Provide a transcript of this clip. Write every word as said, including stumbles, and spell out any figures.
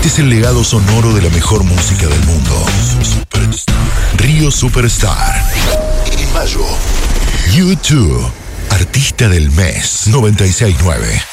Este es el legado sonoro de la mejor música del mundo. Río Superstar. En mayo, U dos, Artista del Mes, noventa y seis nueve.